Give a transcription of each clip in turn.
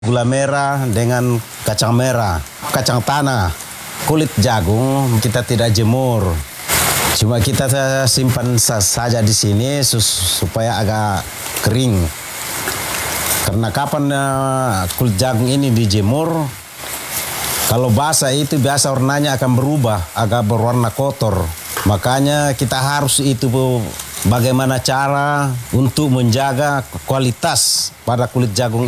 Gula merah dengan kacang merah, kacang tanah, kulit jagung kita tidak jemur. Cuma kita simpan saja di sini supaya agak kering. Karena kapan kulit jagung ini dijemur, kalau basah itu biasa warnanya akan berubah, agak berwarna kotor. Makanya kita harus itu bagaimana cara untuk menjaga kualitas pada kulit jagung.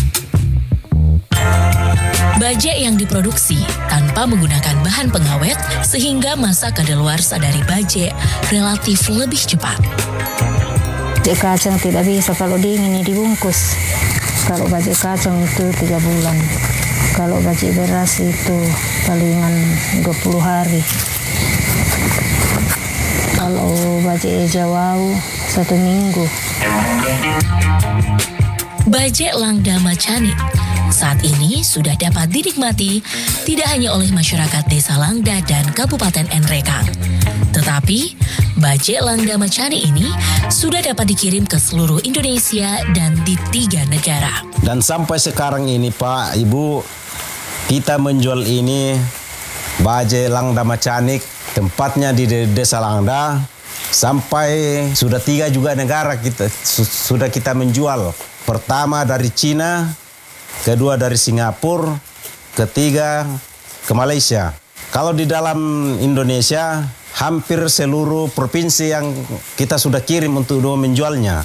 Bajek yang diproduksi tanpa menggunakan bahan pengawet sehingga masa kadaluarsa dari bajek relatif lebih cepat. Bajek kacang tidak bisa kalau dingin dibungkus. Kalau bajek kacang itu 3 bulan. Kalau bajek beras itu palingan 20 hari. Kalau bajek jawau 1 minggu. Bajek Langda Macanik saat ini sudah dapat dinikmati tidak hanya oleh masyarakat Desa Langda dan Kabupaten Nrekang, tetapi bajek Langda Macanik ini sudah dapat dikirim ke seluruh Indonesia dan di 3 negara. Dan sampai sekarang ini Pak, Ibu, kita menjual ini bajek Langda Macanik, tempatnya di Desa Langda, sampai sudah 3 juga negara sudah kita menjual. Pertama dari Cina, kedua dari Singapura, ketiga ke Malaysia. Kalau di dalam Indonesia, hampir seluruh provinsi yang kita sudah kirim untuk menjualnya.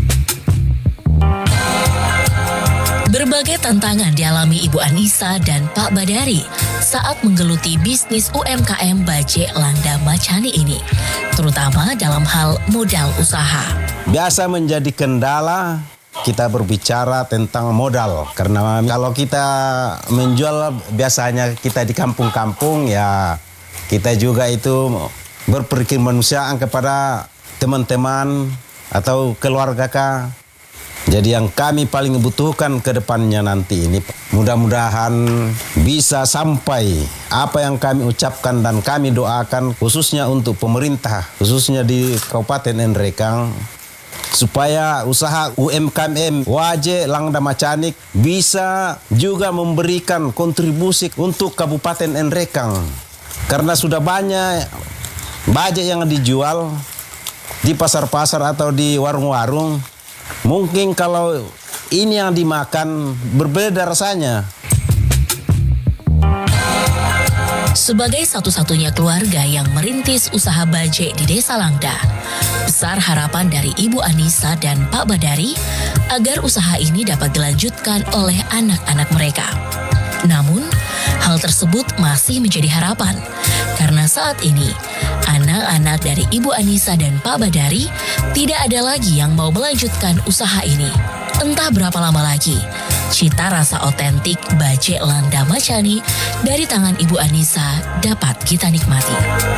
Berbagai tantangan dialami Ibu Anissa dan Pak Badari saat menggeluti bisnis UMKM Bajek Langda Macanik ini, terutama dalam hal modal usaha. Biasa menjadi kendala kita berbicara tentang modal. Karena kalau kita menjual biasanya kita di kampung-kampung, ya kita juga itu berperkemanusiaan kepada teman-teman atau keluarga kah. Jadi yang kami paling butuhkan ke depannya nanti ini, mudah-mudahan bisa sampai apa yang kami ucapkan dan kami doakan khususnya untuk pemerintah, khususnya di Kabupaten Nrekang, supaya usaha UMKM Bajek Langda Macanik bisa juga memberikan kontribusi untuk Kabupaten Nrekang. Karena sudah banyak bajek yang dijual di pasar-pasar atau di warung-warung. Mungkin kalau ini yang dimakan berbeda rasanya. Sebagai satu-satunya keluarga yang merintis usaha bajek di Desa Langda, besar harapan dari Ibu Anissa dan Pak Badari agar usaha ini dapat dilanjutkan oleh anak-anak mereka. Namun, hal tersebut masih menjadi harapan karena saat ini anak-anak dari Ibu Anissa dan Pak Badari tidak ada lagi yang mau melanjutkan usaha ini. Entah berapa lama lagi, cita rasa otentik Bajek Langda Macanik dari tangan Ibu Anissa dapat kita nikmati.